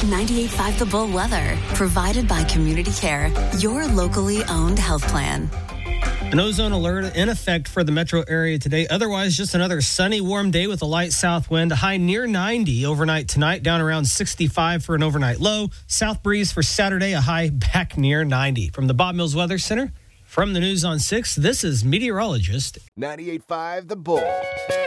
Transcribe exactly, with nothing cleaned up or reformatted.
ninety-eight point five The Bull weather, provided by Community Care, your locally owned health plan. An ozone alert in effect for the metro area today. Otherwise, just another sunny, warm day with a light south wind. A high near ninety overnight tonight, down around sixty-five for an overnight low. South breeze for Saturday, a high back near ninety. From the Bob Mills Weather Center, from the News on six, this is meteorologist ninety-eight point five The Bull.